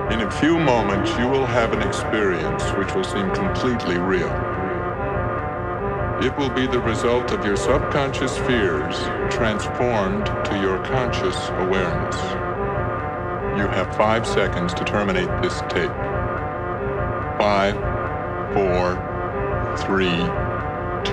In a few moments, you will have an experience which will seem completely real. It will be the result of your subconscious fears transformed to your conscious awareness. You have 5 seconds to terminate this tape. 5, 4, 3,